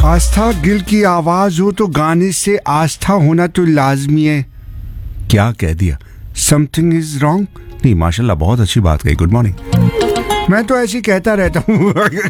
आस्था गिल की आवाज हो तो गाने से आस्था होना तो लाजमी है। क्या कह दिया? Something is wrong? नहीं, माशाल्लाह बहुत अच्छी बात कही। Good morning. मैं तो ऐसे ही कहता रहता हूँ।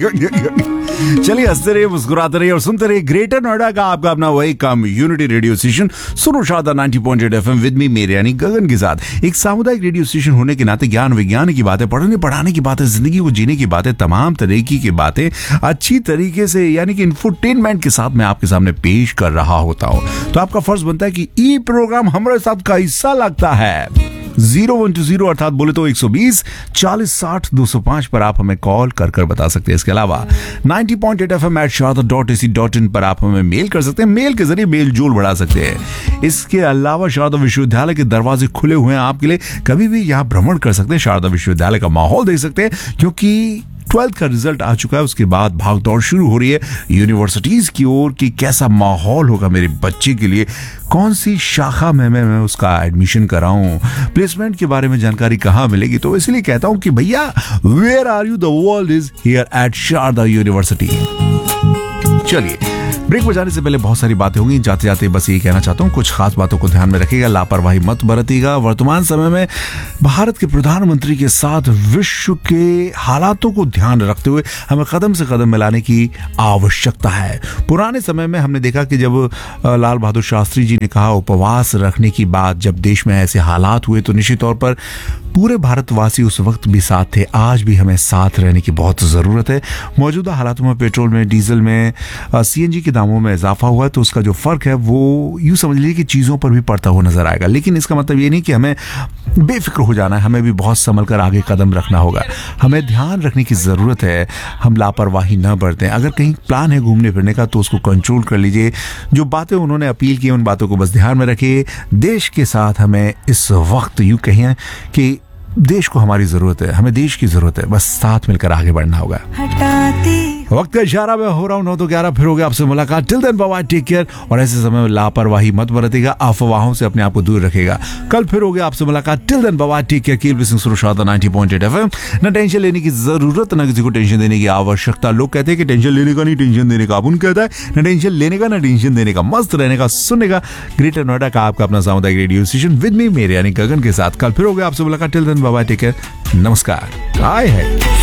चलिए, हंसते रहिए, मुस्कुराते रहिए और सुनते रहिए ग्रेटर नोएडा का आपका अपना वही कम्युनिटी रेडियो स्टेशन सुनो शारदा 90.8 FM विद मी मेरे यानी गगन के साथ। एक सामुदायिक रेडियो स्टेशन होने के नाते ज्ञान विज्ञान की बातें, पढ़ने पढ़ाने की बातें, जिंदगी को जीने की बातें, तमाम तरीके की बातें अच्छी तरीके से यानी कि इंफोटेनमेंट के साथ मैं आपके सामने पेश कर रहा होता हूँ। तो आपका फर्ज बनता है कि ई प्रोग्राम हमारे साथ का हिस्सा लगता है 0120 अर्थात बोले तो 120 40 60 205 पर आप हमें कॉल कर बता सकते हैं। इसके अलावा 90.8 FM @sharda.ac.in पर आप हमें मेल कर सकते हैं। मेल के जरिए मेल जोल बढ़ा सकते हैं। इसके अलावा शारदा विश्वविद्यालय के दरवाजे खुले हुए हैं आपके लिए। कभी भी यहाँ भ्रमण कर सकते हैं, शारदा विश्वविद्यालय का माहौल देख सकते हैं, क्योंकि 12th का रिजल्ट आ चुका है। उसके बाद भागदौड़ शुरू हो रही है यूनिवर्सिटीज की ओर कि कैसा माहौल होगा मेरे बच्चे के लिए, कौन सी शाखा में मैं उसका एडमिशन कराऊं, प्लेसमेंट के बारे में जानकारी कहाँ मिलेगी। तो इसलिए कहता हूं कि भैया, where are you, the world is here eight Sharda university. चलिए, ब्रेक बजाने से पहले बहुत सारी बातें होंगी। जाते जाते बस यही कहना चाहता हूँ, कुछ खास बातों को ध्यान में रखिएगा, लापरवाही मत बरतिएगा। वर्तमान समय में भारत के प्रधानमंत्री के साथ विश्व के हालातों को ध्यान रखते हुए हमें कदम से कदम मिलाने की आवश्यकता है। पुराने समय में हमने देखा कि जब लाल बहादुर शास्त्री जी ने कहा उपवास रखने की बात, जब देश में ऐसे हालात हुए तो निश्चित तौर पर पूरे भारतवासी उस वक्त भी साथ थे। आज भी हमें साथ रहने की बहुत ज़रूरत है। मौजूदा हालातों में पेट्रोल में, डीजल में, सीएनजी के दामों में इजाफा हुआ है, तो उसका जो फर्क है वो यूँ समझ लीजिए कि चीज़ों पर भी पड़ता हुआ नजर आएगा। लेकिन इसका मतलब ये नहीं कि हमें बेफिक्र हो जाना है, हमें भी बहुत संभल कर आगे कदम रखना होगा। हमें ध्यान रखने की ज़रूरत है, हम लापरवाही न बरतें। अगर कहीं प्लान है घूमने फिरने का तो उसको कंट्रोल कर लीजिए। जो बातें उन्होंने अपील की उन बातों को बस ध्यान में रखिए। देश के साथ हमें इस वक्त यूँ कहें कि देश को हमारी जरूरत है, हमें देश की जरूरत है, बस साथ मिलकर आगे बढ़ना होगा। वक्त का इशारा में हो रहा हूं 9 तो 11, फिर हो गया आपसे मुलाकात। Till then bye bye, take care. और ऐसे समय में लापरवाही मत बरतेगा, अफवाहों से अपने आप को दूर रखेगा। कल फिर हो गया आपसे मुलाकात। Till then bye bye, take care. Keep listening to Sharda 90.8 FM। न टेंशन लेने की जरूरत, न किसी को टेंशन देने की आवश्यकता। लोग कहते हैं कि टेंशन लेने का नहीं, टेंशन देने का। अपन कहता है न टेंशन लेने का, न टेंशन देने का, मस्त रहने का, सुनने का। ग्रेटर नोएडा का आपका अपना सामुदायिक रेडियो स्टेशन विद मी मेरे यानी गगन के साथ। कल फिर हो गया आपसे मुलाकात। Till then bye bye, take care. नमस्कार। हाय है